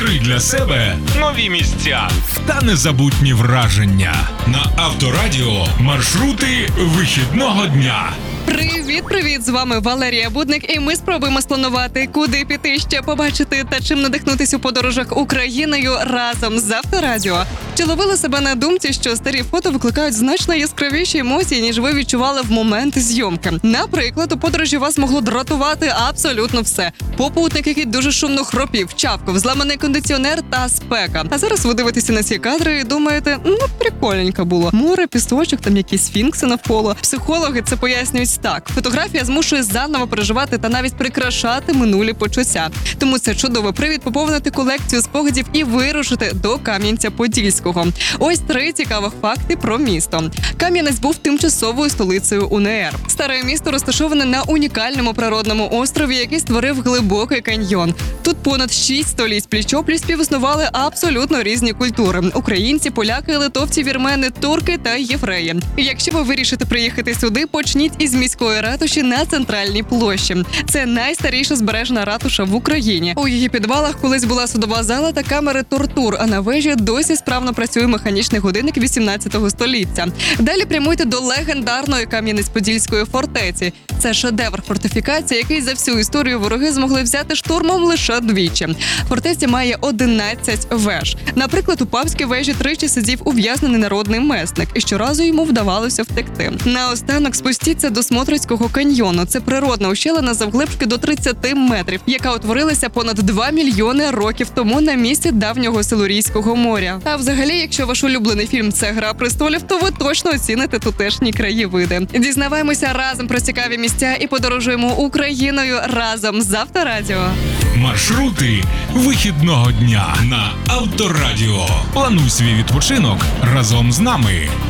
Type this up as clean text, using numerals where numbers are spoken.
Відкрий для себе нові місця та незабутні враження. На Авторадіо маршрути вихідного дня. Привіт! З вами Валерія Будник, і ми спробуємо спланувати, куди піти ще побачити та чим надихнутись у подорожах Україною разом з Авторадіо. Чи ловили себе на думці, що старі фото викликають значно яскравіші емоції, ніж ви відчували в момент зйомки? Наприклад, у подорожі вас могло дратувати абсолютно все. Попутник, який дуже шумно хропів, чавкав, зламаний кондиціонер та спека. А зараз ви дивитеся на ці кадри і думаєте, прикольненько було. Море, пісочок, там якісь сфінкси навколо. Психологи це пояснюють так. Фотографія змушує заново переживати та навіть прикрашати минулі почуття. Тому це чудовий привід поповнити колекцію спогадів і вирушити до Кам'янця-Подільського. Ось 3 цікавих факти про місто. Кам'янець був тимчасовою столицею УНР. Старе місто розташоване на унікальному природному острові, який створив глибокий каньйон. Тут понад 6 століть пліч-опліч співіснували абсолютно різні культури – українці, поляки, литовці, вірмени, турки та євреї. І якщо ви вирішите приїхати сюди, почніть із міської ратуші на Центральній площі. Це найстаріша збережена ратуша в Україні. У її підвалах колись була судова зала та камери тортур, а на вежі досі справно працює механічний годинник 18 століття. Далі прямуйте до легендарної Кам'янець-Подільської фортеці. Це шедевр фортифікації, який за всю історію вороги змогли взяти штурмом лише двічі. Фортеця має 11 веж. Наприклад, у Павській вежі тричі сидів ув'язнений народний месник, і щоразу йому вдавалося втекти. Наостанок спустіться до Смотрицького каньйону. Це природна ущелина завглибшки до 30 метрів, яка утворилася понад 2 мільйони років тому на місці давнього Силурійського моря. А взагалі, якщо ваш улюблений фільм – це «Гра престолів», то ви точно оціните тутешні краєвиди. Дізнаваємося разом про цікаві місця і подорожуємо Україною разом з Авторадіо. Маршрути вихідного дня на Авторадіо. Плануй свій відпочинок разом з нами.